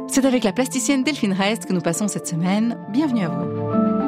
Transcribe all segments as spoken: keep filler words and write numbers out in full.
C'est avec la plasticienne Delphine Reist que nous passons cette semaine. Bienvenue à vous.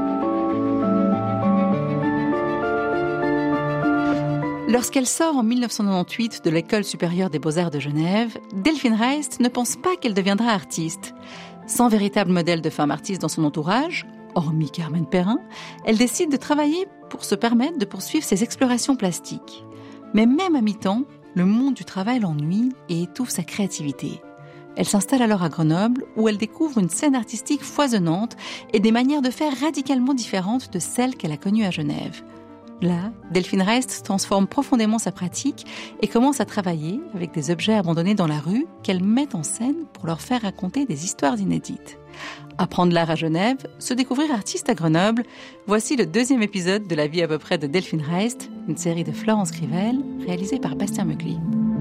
Lorsqu'elle sort en dix-neuf cent quatre-vingt-dix-huit de l'École supérieure des beaux-arts de Genève, Delphine Reist ne pense pas qu'elle deviendra artiste. Sans véritable modèle de femme artiste dans son entourage, hormis Carmen Perrin, elle décide de travailler pour se permettre de poursuivre ses explorations plastiques. Mais même à mi-temps, le monde du travail l'ennuie et étouffe sa créativité. Elle s'installe alors à Grenoble où elle découvre une scène artistique foisonnante et des manières de faire radicalement différentes de celles qu'elle a connues à Genève. Là, Delphine Reist transforme profondément sa pratique et commence à travailler avec des objets abandonnés dans la rue qu'elle met en scène pour leur faire raconter des histoires inédites. Apprendre l'art à Genève, se découvrir artiste à Grenoble, voici le deuxième épisode de la vie à peu près de Delphine Reist, une série de Florence Crivel, réalisée par Bastien Meucli.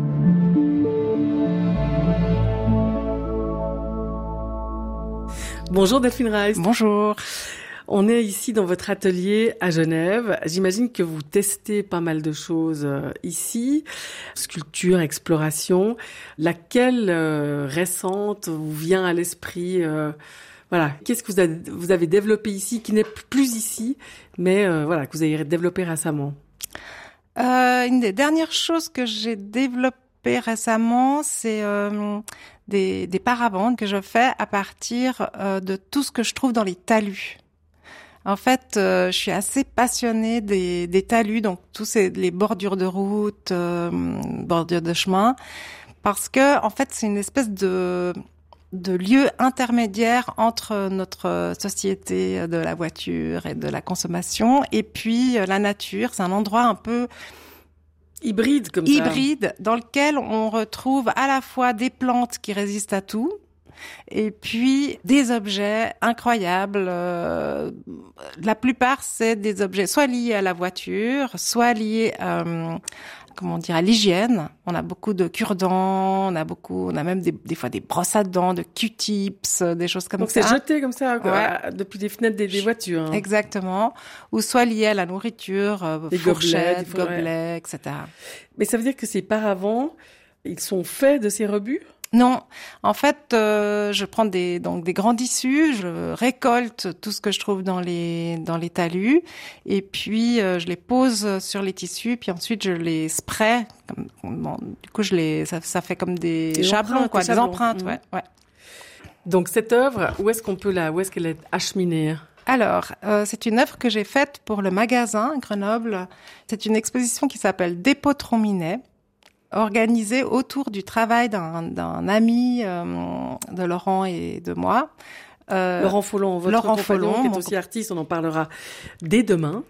Bonjour Delphine Reist. Bonjour. On est ici dans votre atelier à Genève. J'imagine que vous testez pas mal de choses ici. Sculpture, exploration. Laquelle euh, récente vous vient à l'esprit euh, Voilà. Qu'est-ce que vous avez, vous avez développé ici, qui n'est plus ici, mais euh, voilà, que vous avez développé récemment? euh, Une des dernières choses que j'ai développées récemment, c'est euh, des, des paravents que je fais à partir euh, de tout ce que je trouve dans les talus. En fait, euh, je suis assez passionnée des, des talus, donc tous ces les bordures de route, euh, bordures de chemin, parce que en fait, c'est une espèce de de lieu intermédiaire entre notre société de la voiture et de la consommation et puis la nature. C'est un endroit un peu hybride comme ça. Hybride, dans lequel on retrouve à la fois des plantes qui résistent à tout, et puis des objets incroyables. Euh, la plupart, c'est des objets soit liés à la voiture, soit liés euh, comment dire, à l'hygiène. On a beaucoup de cure-dents, on a beaucoup, on a même des, des fois des brosses à dents, de Q-tips, des choses comme Donc ça. Donc c'est jeté comme ça, quoi, ouais. depuis les fenêtres des, des voitures. Hein. Exactement. Ou soit lié à la nourriture, euh, des fourchettes, gobelets, gobelets, et cetera. Mais ça veut dire que ces paravents, ils sont faits de ces rebuts? Non, en fait, euh, je prends des donc des grands tissus, je récolte tout ce que je trouve dans les dans les talus, et puis euh, je les pose sur les tissus, puis ensuite je les spray. Comme, bon, du coup, je les ça, ça fait comme des, des chablons, quoi, des chablons. empreintes, mmh. ouais, ouais. Donc cette œuvre, où est-ce qu'on peut la, où est-ce qu'elle est acheminée? Alors, euh, c'est une œuvre que j'ai faite pour le magasin à Grenoble. C'est une exposition qui s'appelle Dépôt Trominet, organisé autour du travail d'un, d'un ami euh, de Laurent et de moi. Euh, Laurent Follon, votre Laurent compagnon, Follon, qui est aussi artiste, on en parlera dès demain.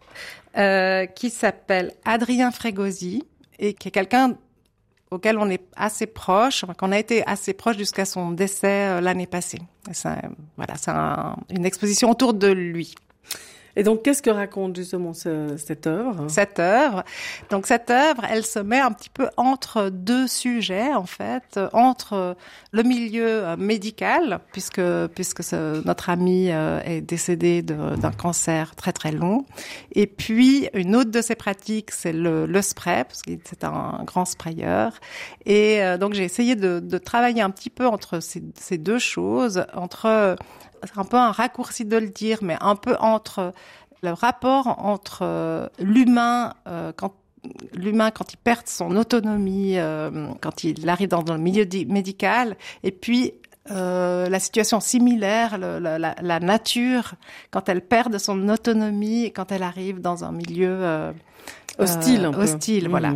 Euh, qui s'appelle Adrien Frégosi et qui est quelqu'un auquel on est assez proche, enfin, qu'on a été assez proche jusqu'à son décès euh, l'année passée. C'est, voilà, c'est un, une exposition autour de lui. Et donc, qu'est-ce que raconte justement ce, cette œuvre? Cette œuvre, donc cette œuvre, elle se met un petit peu entre deux sujets en fait, entre le milieu médical, puisque puisque ce, notre ami est décédé de, d'un cancer très très long, et puis une autre de ses pratiques, c'est le, le spray, parce que c'est un grand sprayeur, et donc j'ai essayé de, de travailler un petit peu entre ces, ces deux choses, entre c'est un peu un raccourci de le dire, mais un peu entre le rapport entre euh, l'humain euh, quand l'humain quand il perd son autonomie, euh, quand il arrive dans, dans le milieu di- médical, et puis euh, la situation similaire, le, la, la, la nature quand elle perd de son autonomie, et quand elle arrive dans un milieu euh, hostile, euh, un peu. hostile, mmh. Voilà.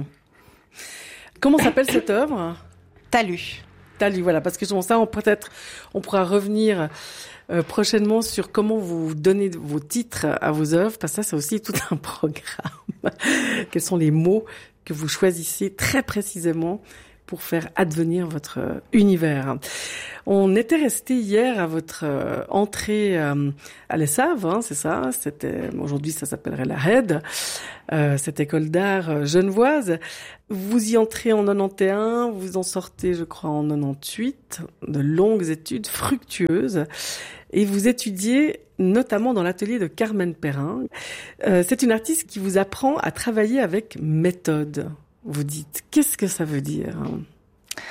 Comment s'appelle cette œuvre? Talus. Talus, voilà, parce que ça, on peut-être, on pourra revenir euh, prochainement sur comment vous donnez vos titres à vos œuvres, parce que ça, c'est aussi tout un programme. Quels sont les mots que vous choisissez très précisément pour faire advenir votre euh, univers. On était resté hier à votre euh, entrée euh, à l'Essave, hein, c'est ça. C'était aujourd'hui, ça s'appellerait la R E D, euh, cette école d'art euh, genevoise. Vous y entrez en quatre-vingt-onze, vous en sortez, je crois, en quatre-vingt-dix-huit. De longues études fructueuses, et vous étudiez notamment dans l'atelier de Carmen Perrin. Euh, c'est une artiste qui vous apprend à travailler avec méthode. Vous dites, qu'est-ce que ça veut dire?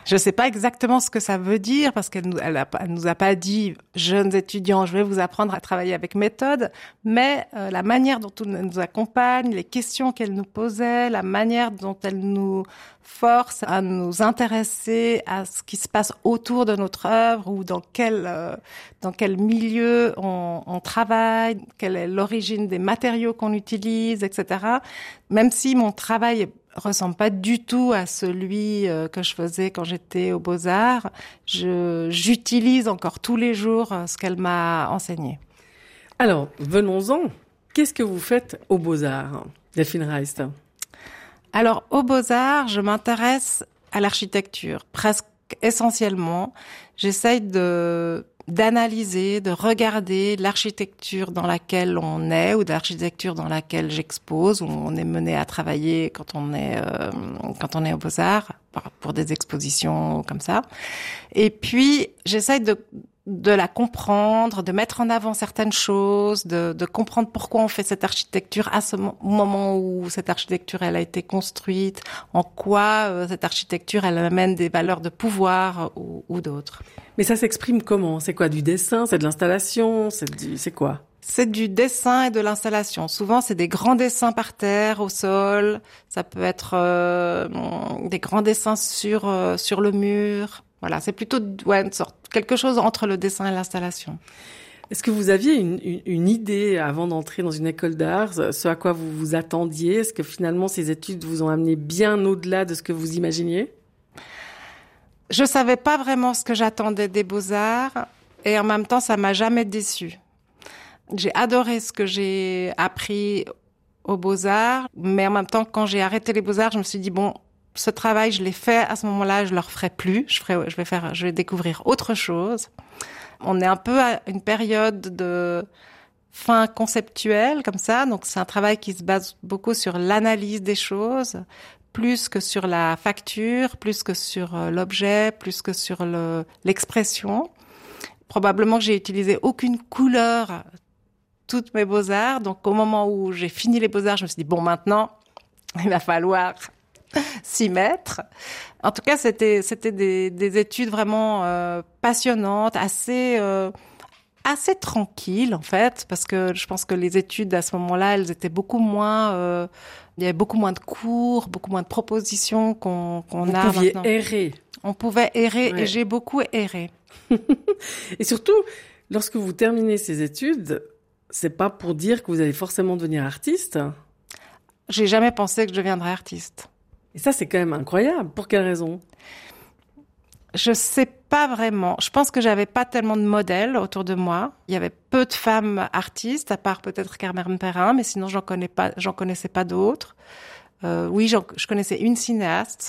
Je sais pas exactement ce que ça veut dire parce qu'elle nous, elle, a, elle nous a pas dit jeunes étudiants, je vais vous apprendre à travailler avec méthode, mais euh, la manière dont elle nous accompagne, les questions qu'elle nous posait, la manière dont elle nous force à nous intéresser à ce qui se passe autour de notre œuvre ou dans quel euh, dans quel milieu on, on travaille, quelle est l'origine des matériaux qu'on utilise, et cetera. Même si mon travail ressemble pas du tout à celui euh, que je faisais quand j'étais aux Beaux-Arts, je j'utilise encore tous les jours ce qu'elle m'a enseigné. Alors, venons-en. Qu'est-ce que vous faites aux Beaux-Arts, Delphine Reist ? Alors, aux Beaux-Arts, je m'intéresse à l'architecture, presque essentiellement. J'essaye de d'analyser, de regarder l'architecture dans laquelle on est ou de l'architecture dans laquelle j'expose, où on est mené à travailler quand on est euh, quand on est aux Beaux-Arts pour des expositions comme ça. Et puis, j'essaye de de la comprendre, de mettre en avant certaines choses, de, de comprendre pourquoi on fait cette architecture à ce moment où cette architecture elle a été construite, en quoi euh, cette architecture elle amène des valeurs de pouvoir ou, ou d'autres. Mais ça s'exprime comment ? C'est quoi, du dessin ? C'est de l'installation ? C'est du, c'est quoi ? C'est du dessin et de l'installation. Souvent, c'est des grands dessins par terre, au sol. Ça peut être euh, des grands dessins sur euh, sur le mur. Voilà, c'est plutôt ouais, une sorte, quelque chose entre le dessin et l'installation. Est-ce que vous aviez une, une, une idée avant d'entrer dans une école d'art, ce à quoi vous vous attendiez ? Est-ce que finalement ces études vous ont amené bien au-delà de ce que vous imaginiez ? Je savais pas vraiment ce que j'attendais des Beaux-Arts et en même temps, ça m'a jamais déçue. J'ai adoré ce que j'ai appris aux Beaux-Arts, mais en même temps, quand j'ai arrêté les Beaux-Arts, je me suis dit bon, ce travail, je l'ai fait à ce moment-là, je le referai plus. Je ferai, je vais faire, je vais découvrir autre chose. On est un peu à une période de fin conceptuelle, comme ça. Donc, c'est un travail qui se base beaucoup sur l'analyse des choses, plus que sur la facture, plus que sur l'objet, plus que sur le, l'expression. Probablement que j'ai utilisé aucune couleur toutes mes Beaux-Arts. Donc, au moment où j'ai fini les Beaux-Arts, je me suis dit, bon, maintenant, il va falloir s'y mettre. En tout cas, c'était c'était des, des études vraiment euh, passionnantes, assez euh, assez tranquilles en fait, parce que je pense que les études à ce moment-là, elles étaient beaucoup moins. Euh, il y avait beaucoup moins de cours, beaucoup moins de propositions qu'on qu'on Vous a pouviez maintenant. errer. On pouvait errer Ouais. et j'ai beaucoup erré. Et surtout, lorsque vous terminez ces études, c'est pas pour dire que vous allez forcément devenir artiste. J'ai jamais pensé que je deviendrais artiste. Et ça, c'est quand même incroyable. Pour quelle raison ? Je sais pas vraiment. Je pense que j'avais pas tellement de modèles autour de moi. Il y avait peu de femmes artistes, à part peut-être Carmen Perrin, mais sinon j'en connais pas, j'en connaissais pas d'autres. Euh, oui, j'en, je connaissais une cinéaste.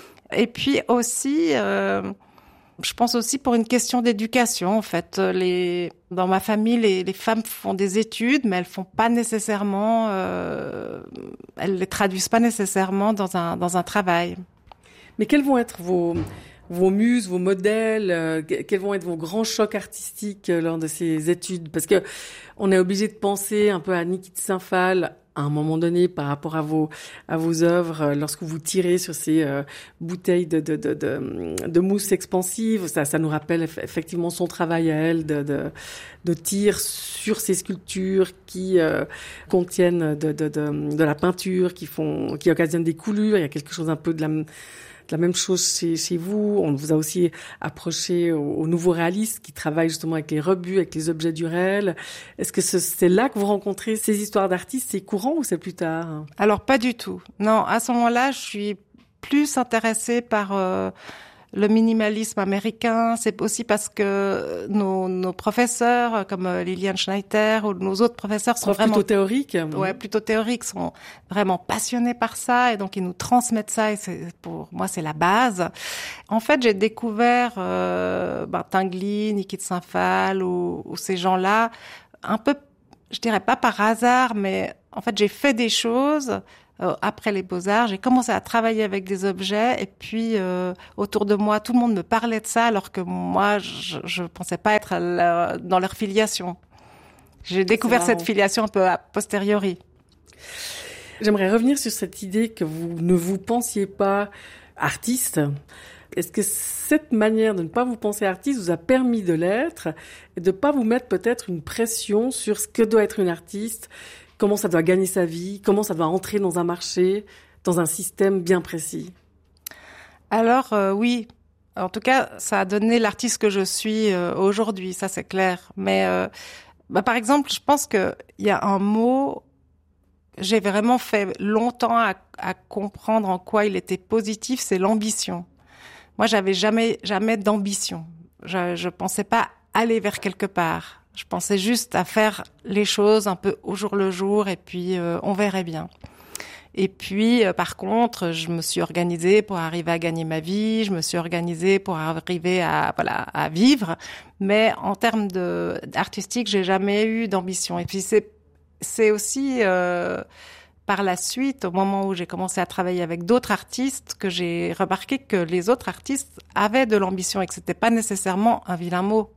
Et puis aussi, euh, je pense aussi pour une question d'éducation. En fait, les dans ma famille, les, les femmes font des études, mais elles font pas nécessairement, euh, elles les traduisent pas nécessairement dans un dans un travail. Mais quels vont être vos vos muses, vos modèles, euh, quels vont être vos grands chocs artistiques euh, lors de ces études ? Parce que on est obligé de penser un peu à Niki de Saint-Phal à un moment donné par rapport à vos à vos œuvres, euh, lorsque vous tirez sur ces euh, bouteilles de de de de, de mousse expansive, ça ça nous rappelle eff- effectivement son travail à elle de de de tir sur ces sculptures qui euh, contiennent de de de de la peinture, qui font qui occasionnent des coulures. Il y a quelque chose un peu de la la même chose chez, chez vous. On vous a aussi approché au, au nouveau réaliste qui travaille justement avec les rebuts, avec les objets du réel. Est-ce que ce, c'est là que vous rencontrez ces histoires d'artistes? C'est courant ou c'est plus tard? Alors, pas du tout. Non, à ce moment-là, je suis plus intéressée par euh, le minimalisme américain. C'est aussi parce que nos, nos professeurs, comme euh, Liliane Schneider ou nos autres professeurs, sont Prof vraiment... plutôt théoriques. Ouais, plutôt théoriques, sont vraiment passionnés par ça et donc ils nous transmettent ça et c'est, pour moi, c'est la base. En fait, j'ai découvert euh, ben, Tinguely, Niki de Saint-Phal ou, ou ces gens-là un peu, je dirais pas par hasard, mais en fait, j'ai fait des choses euh, après les Beaux-Arts. J'ai commencé à travailler avec des objets et puis euh, autour de moi, tout le monde me parlait de ça alors que moi, je, je pensais pas être leur, dans leur filiation. J'ai découvert cette filiation un peu a posteriori. J'aimerais revenir sur cette idée que vous ne vous pensiez pas artiste. Est-ce que cette manière de ne pas vous penser artiste vous a permis de l'être et de ne pas vous mettre peut-être une pression sur ce que doit être une artiste, comment ça doit gagner sa vie, comment ça doit entrer dans un marché, dans un système bien précis? Alors euh, oui, en tout cas, ça a donné l'artiste que je suis euh, aujourd'hui, ça c'est clair. Mais euh, bah, par exemple, je pense qu'il y a un mot, j'ai vraiment fait longtemps à, à comprendre en quoi il était positif, c'est l'ambition. Moi, j'avais jamais, jamais d'ambition. Je, je pensais pas aller vers quelque part. Je pensais juste à faire les choses un peu au jour le jour et puis euh, on verrait bien. Et puis, euh, par contre, je me suis organisée pour arriver à gagner ma vie. Je me suis organisée pour arriver à, voilà, à vivre. Mais en termes de, d'artistique, j'ai jamais eu d'ambition. Et puis, c'est, c'est aussi, euh, par la suite, au moment où j'ai commencé à travailler avec d'autres artistes, que j'ai remarqué que les autres artistes avaient de l'ambition et que c'était pas nécessairement un vilain mot.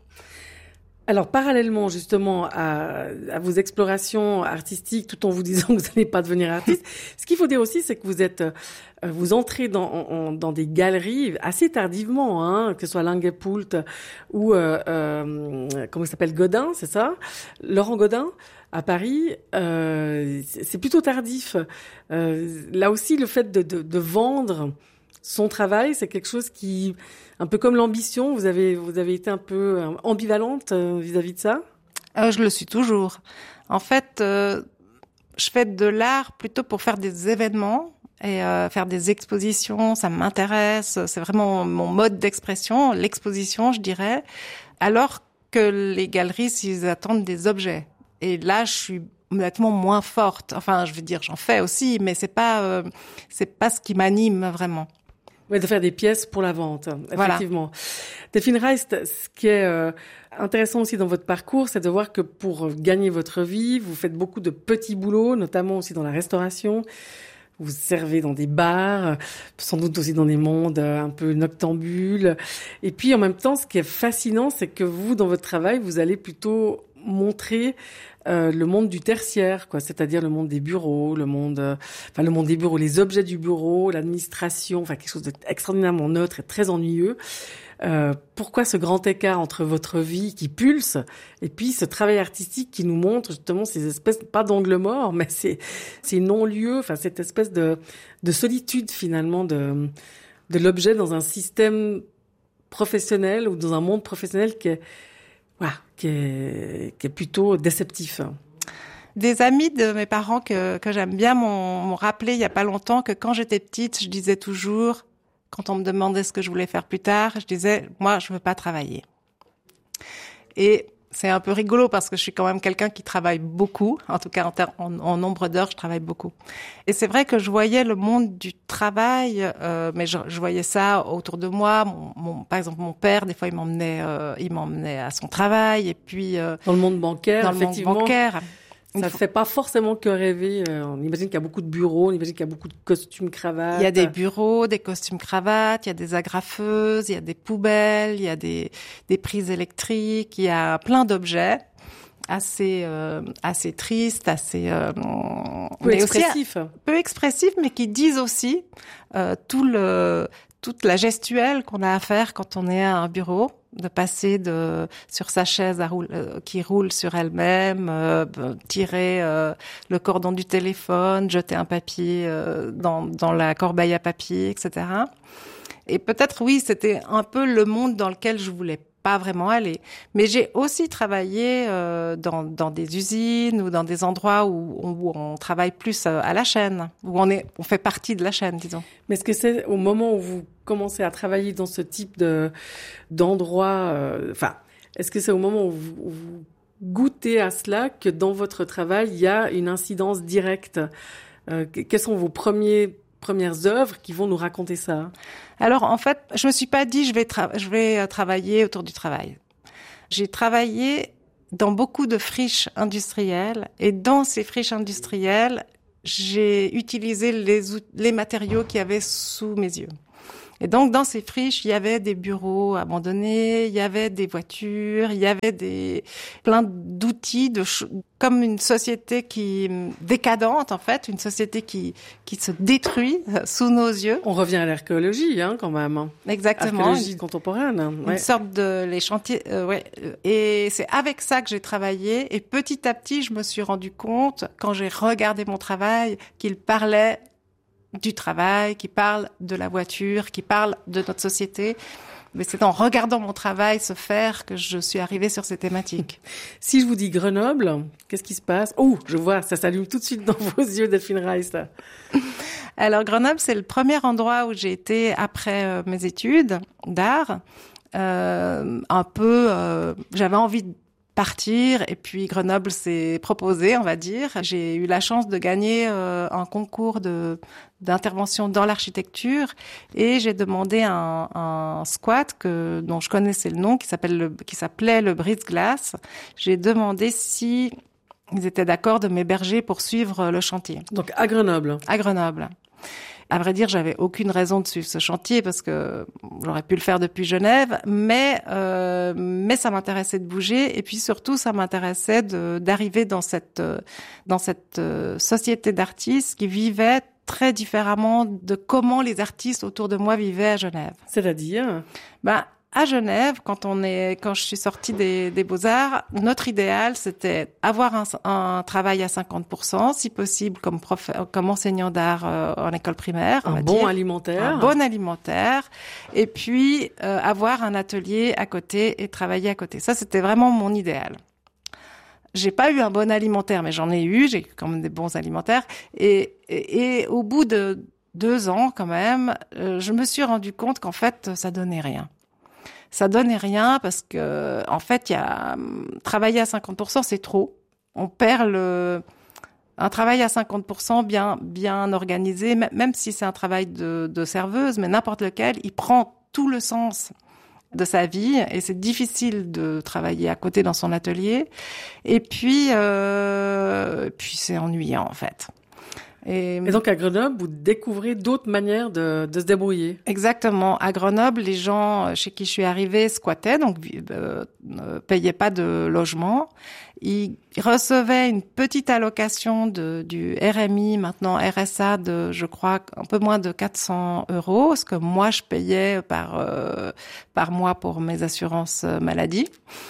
Alors, parallèlement justement à, à vos explorations artistiques, tout en vous disant que vous n'allez pas devenir artiste, ce qu'il faut dire aussi, c'est que vous êtes, euh, vous entrez dans, en, dans des galeries assez tardivement, hein, que ce soit Langepoult ou euh, euh, comment il s'appelle, Godin, c'est ça, Laurent Godin à Paris. Euh, c'est plutôt tardif. Euh, là aussi, le fait de, de, de vendre son travail, c'est quelque chose qui, un peu comme l'ambition, vous avez, vous avez été un peu ambivalente vis-à-vis de ça? Euh, je le suis toujours. En fait, euh, je fais de l'art plutôt pour faire des événements et euh, faire des expositions. Ça m'intéresse. C'est vraiment mon mode d'expression, l'exposition, je dirais. Alors que les galeries, ils attendent des objets. Et là, je suis honnêtement moins forte. Enfin, je veux dire, j'en fais aussi, mais c'est pas, euh, c'est pas ce qui m'anime vraiment. Oui, de faire des pièces pour la vente, effectivement. Voilà. Delphine Reist, ce qui est euh, intéressant aussi dans votre parcours, c'est de voir que pour gagner votre vie, vous faites beaucoup de petits boulots, notamment aussi dans la restauration. Vous servez dans des bars, sans doute aussi dans des mondes un peu noctambules. Et puis, en même temps, ce qui est fascinant, c'est que vous, dans votre travail, vous allez plutôt montrer euh, le monde du tertiaire, quoi, c'est-à-dire le monde des bureaux, le monde, euh, enfin le monde des bureaux, les objets du bureau, l'administration, enfin quelque chose d'extraordinairement neutre et très ennuyeux. Euh, pourquoi ce grand écart entre votre vie qui pulse et puis ce travail artistique qui nous montre justement ces espèces, pas d'angle mort, mais c'est ces non-lieux, enfin cette espèce de de solitude finalement de de l'objet dans un système professionnel ou dans un monde professionnel qui est Voilà, qui est, qui est plutôt déceptif. Des amis de mes parents que, que j'aime bien m'ont, m'ont rappelé il y a pas longtemps que quand j'étais petite, je disais toujours, quand on me demandait ce que je voulais faire plus tard, je disais, moi, je veux pas travailler. Et c'est un peu rigolo parce que je suis quand même quelqu'un qui travaille beaucoup. En tout cas, en, ter- en, en nombre d'heures, je travaille beaucoup. Et c'est vrai que je voyais le monde du travail, euh, mais je, je voyais ça autour de moi. Mon, mon, par exemple, mon père, des fois, il m'emmenait, euh, il m'emmenait à son travail. Et puis euh, dans le monde bancaire, dans le effectivement, monde bancaire. Ça ne fait pas forcément que rêver. On imagine qu'il y a beaucoup de bureaux, on imagine qu'il y a beaucoup de costumes, cravates. Il y a des bureaux, des costumes, cravates, il y a des agrafeuses, il y a des poubelles, il y a des, des prises électriques, il y a plein d'objets assez euh, assez tristes, assez euh, peu expressifs, peu expressifs, mais qui disent aussi euh, tout le toute la gestuelle qu'on a à faire quand on est à un bureau, de passer de sur sa chaise à roule, euh, qui roule sur elle-même, euh, tirer euh, le cordon du téléphone, jeter un papier euh, dans dans la corbeille à papier, et cetera. Et peut-être oui, c'était un peu le monde dans lequel je voulais pas vraiment aller. Mais j'ai aussi travaillé euh, dans dans des usines ou dans des endroits où on, où on travaille plus à la chaîne, où on est on fait partie de la chaîne, disons. Mais est-ce que c'est au moment où vous commencez à travailler dans ce type de d'endroit, euh, enfin, est-ce que c'est au moment où vous, où vous goûtez à cela que dans votre travail il y a une incidence directe? euh, Quels sont vos premiers premières œuvres qui vont nous raconter ça? Alors, en fait, je me suis pas dit je vais tra- je vais travailler autour du travail. J'ai travaillé dans beaucoup de friches industrielles et dans ces friches industrielles, j'ai utilisé les les matériaux qu'il y avait sous mes yeux. Et donc, dans ces friches, il y avait des bureaux abandonnés, il y avait des voitures, il y avait des plein d'outils, de ch- comme une société qui décadente en fait, une société qui qui se détruit sous nos yeux. On revient à l'archéologie, hein, quand même. Exactement. Archéologie contemporaine. Ouais. Une sorte de les chantiers. Euh, ouais. Et c'est avec ça que j'ai travaillé. Et petit à petit, je me suis rendu compte, quand j'ai regardé mon travail, qu'il parlait du travail, qui parle de la voiture, qui parle de notre société. Mais c'est en regardant mon travail se faire que je suis arrivée sur ces thématiques. Si je vous dis Grenoble, qu'est-ce qui se passe? Oh, je vois, ça s'allume tout de suite dans vos yeux, Delphine Reiss. Alors Grenoble, c'est le premier endroit où j'ai été après euh, mes études d'art. Euh, un peu, euh, j'avais envie de partir et puis Grenoble s'est proposé, on va dire. J'ai eu la chance de gagner euh, un concours de d'intervention dans l'architecture et j'ai demandé un, un squat que dont je connaissais le nom qui s'appelle le qui s'appelait le Brise-Glace. J'ai demandé si ils étaient d'accord de m'héberger pour suivre le chantier. Donc à Grenoble. À Grenoble. À vrai dire, j'avais aucune raison de suivre ce chantier parce que j'aurais pu le faire depuis Genève, mais euh, mais ça m'intéressait de bouger et puis surtout ça m'intéressait de d'arriver dans cette dans cette société d'artistes qui vivaient très différemment de comment les artistes autour de moi vivaient à Genève. C'est-à-dire? Ben à Genève, quand on est, quand je suis sortie des, des Beaux-Arts, notre idéal, c'était avoir un, un travail à cinquante pour cent, si possible, comme prof, comme enseignant d'art euh, en école primaire. Un bon dire. alimentaire. Un bon alimentaire. Et puis, euh, avoir un atelier à côté et travailler à côté. Ça, c'était vraiment mon idéal. J'ai pas eu un bon alimentaire, mais j'en ai eu. J'ai eu quand même des bons alimentaires. Et, et, et au bout de deux ans, quand même, euh, je me suis rendu compte qu'en fait, ça donnait rien. Ça donnait rien parce que, en fait, il y a, travailler à cinquante pour cent, c'est trop. On perd le, un travail à cinquante pour cent bien, bien organisé, même si c'est un travail de, de serveuse, mais n'importe lequel, il prend tout le sens de sa vie et c'est difficile de travailler à côté dans son atelier. Et puis, euh, puis c'est ennuyant, en fait. Et, et donc à Grenoble, vous découvrez d'autres manières de, de se débrouiller. Exactement. À Grenoble, les gens chez qui je suis arrivée squattaient, donc euh, ne payaient pas de logement. Ils recevaient une petite allocation de, du R M I, maintenant R S A, de, je crois, un peu moins de quatre cents euros, ce que moi je payais par euh, par mois pour mes assurances maladie.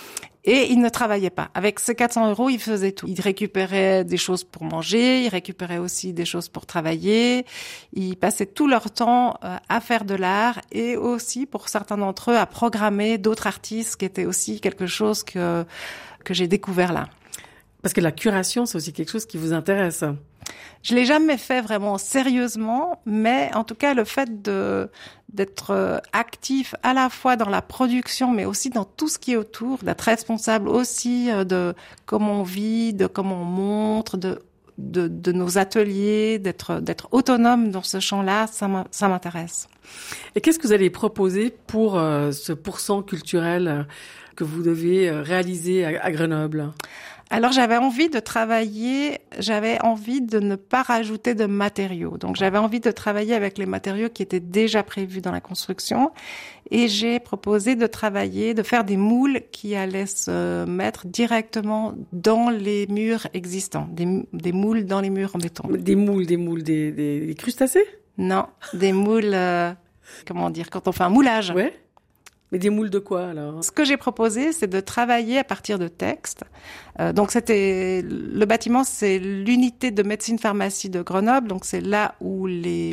Et il ne travaillait pas. Avec ces quatre cents euros, il faisait tout. Il récupérait des choses pour manger, il récupérait aussi des choses pour travailler. Ils passaient tout leur temps à faire de l'art et aussi, pour certains d'entre eux, à programmer d'autres artistes, qui était aussi quelque chose que que j'ai découvert là. Parce que la curation, c'est aussi quelque chose qui vous intéresse. Je l'ai jamais fait vraiment sérieusement, mais en tout cas, le fait de d'être actif à la fois dans la production, mais aussi dans tout ce qui est autour, d'être responsable aussi de comment on vit, de comment on montre, de de, de nos ateliers, d'être d'être autonome dans ce champ-là, ça ça m'intéresse. Et qu'est-ce que vous allez proposer pour euh, ce pourcent culturel que vous devez réaliser à, à Grenoble? Alors j'avais envie de travailler, j'avais envie de ne pas rajouter de matériaux. Donc j'avais envie de travailler avec les matériaux qui étaient déjà prévus dans la construction et j'ai proposé de travailler, de faire des moules qui allaient se mettre directement dans les murs existants, des, des moules dans les murs en béton. Des moules, des moules, des, des, des crustacés? Non, des moules, euh, comment dire, quand on fait un moulage. Ouais. Mais des moules de quoi, alors? Ce que j'ai proposé, c'est de travailler à partir de textes. Euh, donc, c'était le bâtiment, c'est l'unité de médecine-pharmacie de Grenoble. Donc, c'est là où les,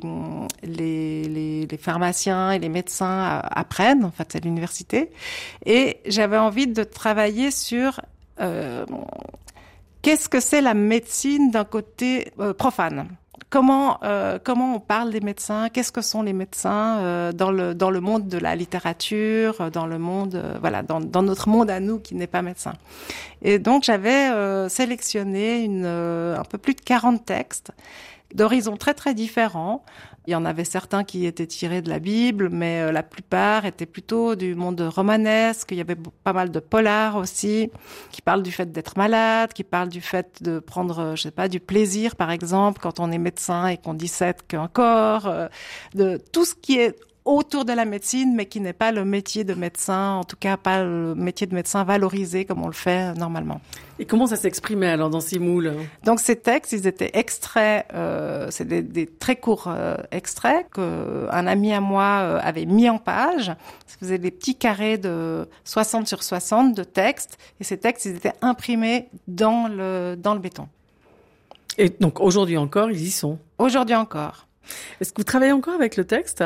les les les pharmaciens et les médecins apprennent. En fait, c'est l'université. Et j'avais envie de travailler sur euh, qu'est-ce que c'est la médecine d'un côté euh, profane. Comment euh, comment on parle des médecins? Qu'est-ce que sont les médecins euh, dans le dans le monde de la littérature, dans le monde euh, voilà dans dans notre monde à nous qui n'est pas médecin. Et donc j'avais euh, sélectionné une euh, un peu plus de quarante textes d'horizons très très différents. Il y en avait certains qui étaient tirés de la Bible, mais euh, la plupart étaient plutôt du monde romanesque. Il y avait pas mal de polars aussi, qui parlent du fait d'être malade, qui parlent du fait de prendre, je sais pas, du plaisir, par exemple, quand on est médecin et qu'on dissèque un corps, euh, de tout ce qui est autour de la médecine, mais qui n'est pas le métier de médecin, en tout cas pas le métier de médecin valorisé comme on le fait normalement. Et comment ça s'exprimait alors dans ces moules? Donc ces textes, ils étaient extraits, euh, c'est des, des très courts euh, extraits que un ami à moi euh, avait mis en page. Ça faisait des petits carrés de soixante sur soixante de textes, et ces textes, ils étaient imprimés dans le dans le béton. Et donc aujourd'hui encore, ils y sont? Aujourd'hui encore. Est-ce que vous travaillez encore avec le texte?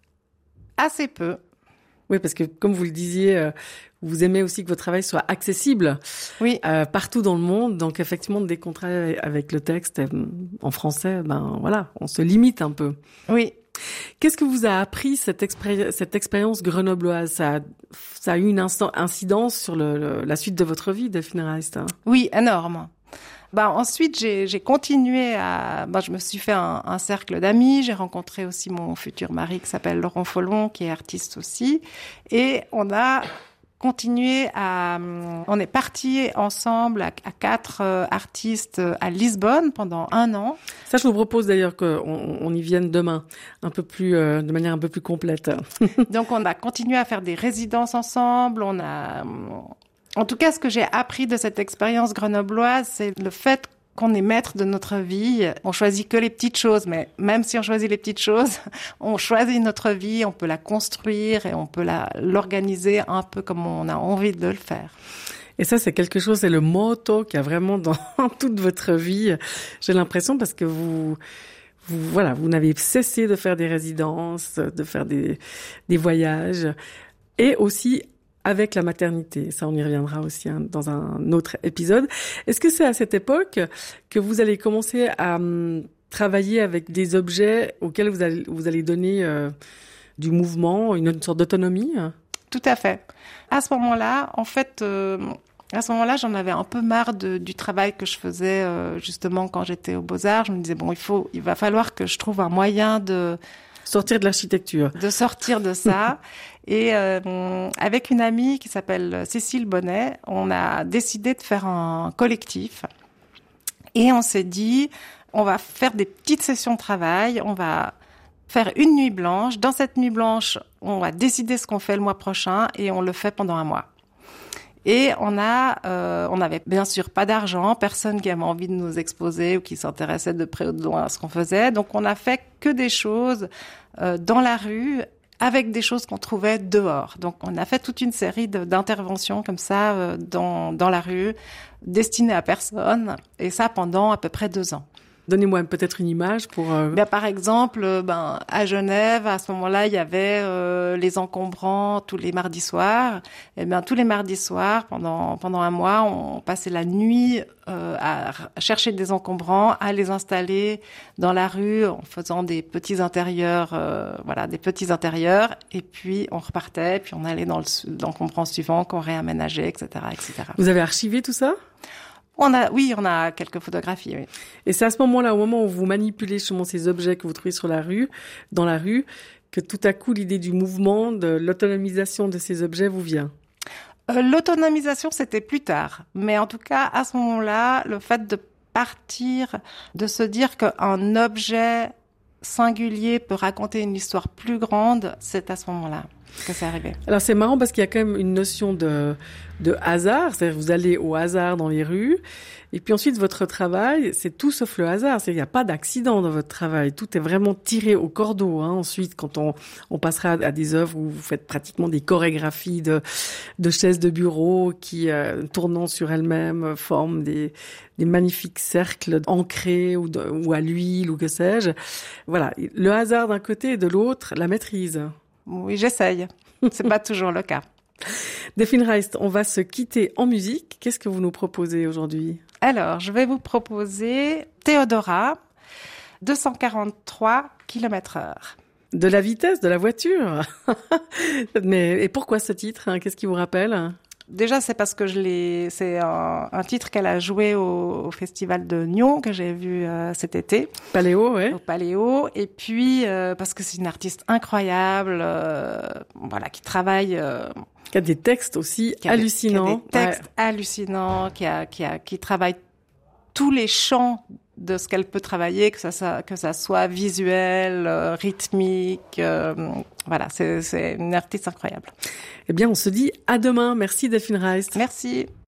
Assez peu. Oui, parce que comme vous le disiez, euh, vous aimez aussi que votre travail soit accessible oui. euh, partout dans le monde. Donc effectivement, dès qu'on travaille avec le texte euh, en français, ben voilà, on se limite un peu. Oui. Qu'est-ce que vous a appris cette, expéri- cette expérience grenobloise? Ça a, ça a eu une instant- incidence sur le, le, la suite de votre vie, Delphine Reist, hein? Oui, énorme. Bah, ensuite, j'ai, j'ai continué à, bah, je me suis fait un, un cercle d'amis. J'ai rencontré aussi mon futur mari qui s'appelle Laurent Follon, qui est artiste aussi. Et on a continué à, on est partis ensemble à, à quatre euh, artistes à Lisbonne pendant un an. Ça, je vous propose d'ailleurs qu'on on y vienne demain, un peu plus, euh, de manière un peu plus complète. Donc, on a continué à faire des résidences ensemble. On a, En tout cas, ce que j'ai appris de cette expérience grenobloise, c'est le fait qu'on est maître de notre vie. On choisit que les petites choses, mais même si on choisit les petites choses, on choisit notre vie, on peut la construire et on peut la, l'organiser un peu comme on a envie de le faire. Et ça, c'est quelque chose, c'est le motto qu'il y a vraiment dans toute votre vie. J'ai l'impression parce que vous, vous, voilà, vous n'avez cessé de faire des résidences, de faire des, des voyages et aussi avec la maternité. Ça, on y reviendra aussi hein, dans un autre épisode. Est-ce que c'est à cette époque que vous allez commencer à um, travailler avec des objets auxquels vous allez, vous allez donner euh, du mouvement, une, une sorte d'autonomie? Tout à fait. À ce moment-là, en fait, euh, à ce moment-là, j'en avais un peu marre de, du travail que je faisais euh, justement quand j'étais aux Beaux-Arts. Je me disais, bon, il faut, il va falloir que je trouve un moyen de... Sortir de l'architecture. De sortir de ça. Et euh, avec une amie qui s'appelle Cécile Bonnet, on a décidé de faire un collectif. Et on s'est dit, on va faire des petites sessions de travail, on va faire une nuit blanche. Dans cette nuit blanche, on va décider ce qu'on fait le mois prochain et on le fait pendant un mois. Et on a, euh, on n'avait bien sûr pas d'argent, personne qui avait envie de nous exposer ou qui s'intéressait de près ou de loin à ce qu'on faisait. Donc on a fait que des choses euh, dans la rue avec des choses qu'on trouvait dehors. Donc on a fait toute une série de, d'interventions comme ça euh, dans dans la rue, destinées à personne, et ça pendant à peu près deux ans. Donnez-moi peut-être une image pour... Euh... Ben, par exemple, ben, à Genève, à ce moment-là, il y avait euh, les encombrants tous les mardis soirs. Et bien, tous les mardis soirs, pendant pendant un mois, on passait la nuit euh, à chercher des encombrants, à les installer dans la rue en faisant des petits intérieurs, euh, voilà, des petits intérieurs. Et puis, on repartait, puis on allait dans le, l'encombrant suivant qu'on réaménageait, et cetera, et cetera. Vous avez archivé tout ça ? On a, oui, on a quelques photographies, oui. Et c'est à ce moment-là, au moment où vous manipulez justement ces objets que vous trouvez sur la rue, dans la rue, que tout à coup l'idée du mouvement, de l'autonomisation de ces objets vous vient. Euh, l'autonomisation, c'était plus tard. Mais en tout cas, à ce moment-là, le fait de partir, de se dire qu'un objet singulier peut raconter une histoire plus grande, c'est à ce moment-là que c'est arrivé. Alors c'est marrant parce qu'il y a quand même une notion de de hasard, c'est-à-dire vous allez au hasard dans les rues, et puis ensuite votre travail, c'est tout sauf le hasard, c'est-à-dire il n'y a pas d'accident dans votre travail, tout est vraiment tiré au cordeau. Hein. Ensuite, quand on on passera à des œuvres où vous faites pratiquement des chorégraphies de de chaises de bureau qui euh, tournant sur elles-mêmes forment des des magnifiques cercles ancrés ou de, ou à l'huile ou que sais-je. Voilà, le hasard d'un côté et de l'autre, la maîtrise. Oui, j'essaye. C'est pas toujours le cas. Delphine Reist, on va se quitter en musique. Qu'est-ce que vous nous proposez aujourd'hui ? Alors, je vais vous proposer Théodora, deux cent quarante-trois kilomètres heure. De la vitesse de la voiture. Mais et pourquoi ce titre hein ? Qu'est-ce qui vous rappelle ? Déjà, c'est parce que je l'ai. C'est un, un titre qu'elle a joué au, au festival de Nyon que j'ai vu euh, cet été. Paléo, ouais. Au Paléo, et puis euh, parce que c'est une artiste incroyable, euh, voilà, qui travaille. Euh, qui a des textes aussi qui a hallucinants. Des, qui a des textes ouais. hallucinants, qui a, qui a, qui travaille tous les champs de ce qu'elle peut travailler, que ça, ça que ça soit visuel, euh, rythmique. Euh, voilà, c'est, c'est une artiste incroyable. Eh bien, on se dit à demain. Merci Delphine Reist. Merci.